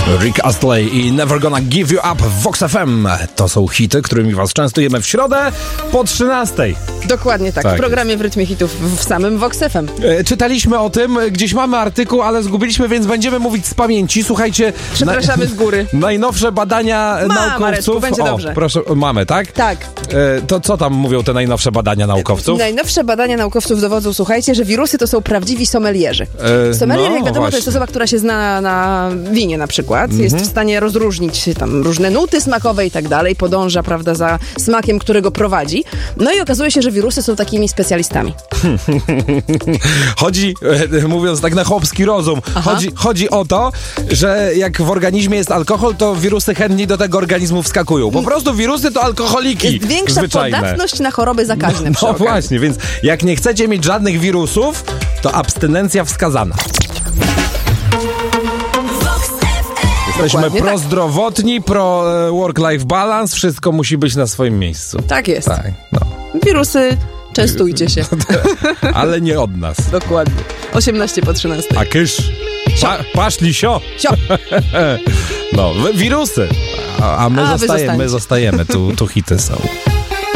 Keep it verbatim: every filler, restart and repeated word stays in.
Rick Astley i Never Gonna Give You Up w Vox F M. To są hity, którymi was częstujemy w środę po trzynastej. Dokładnie tak, tak w programie jest. W rytmie hitów w samym Vox F M. E, czytaliśmy o tym, gdzieś mamy artykuł, ale zgubiliśmy, więc będziemy mówić z pamięci. Słuchajcie... Przepraszamy na, z góry. Najnowsze badania Ma, naukowców... Mareczku, będzie o, dobrze. Proszę, mamy, tak? Tak. E, to co tam mówią te najnowsze badania naukowców? Najnowsze badania naukowców dowodzą, słuchajcie, że wirusy to są prawdziwi sommelierzy. E, Sommelier, no, jak wiadomo, właśnie. to jest osoba, która się zna na winie na przykład. Mhm. Jest w stanie rozróżnić tam różne nuty smakowe i tak dalej. Podąża, prawda, za smakiem, którego prowadzi. No i okazuje się, że wirusy są takimi specjalistami. Chodzi, e, mówiąc tak na chłopski rozum, chodzi, chodzi o to, że jak w organizmie jest alkohol, to wirusy chętnie do tego organizmu wskakują. Po prostu wirusy to alkoholiki. Jest większa zwyczajne. podatność na choroby zakaźne. No, no właśnie, więc jak nie chcecie mieć żadnych wirusów, to abstynencja wskazana. Jesteśmy Dokładnie prozdrowotni, pro work-life balance, wszystko musi być na swoim miejscu. Tak jest. Tak, no. Wirusy, częstujcie się. Ale nie od nas. Dokładnie. osiemnaście po trzynastej. A kysz. Pa, paszli sio. Sio. No, wirusy. A, a my, A, wy zostajemy, my zostańcie. zostajemy. Tu, tu hity są.